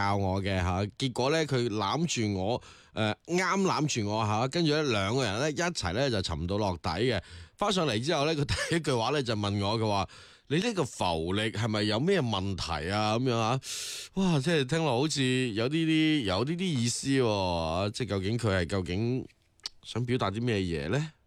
教我嘅嚇，結果咧佢攬住我，啱攬住我嚇，跟住咧兩個人咧一齊咧就沉到落底嘅。翻上嚟之後咧，佢第一句話咧就問我，佢話：你呢個浮力係咪有咩問題啊？咁樣啊，哇！即係聽落好似有啲意思喎，即係究竟佢係想表達啲咩嘢咧？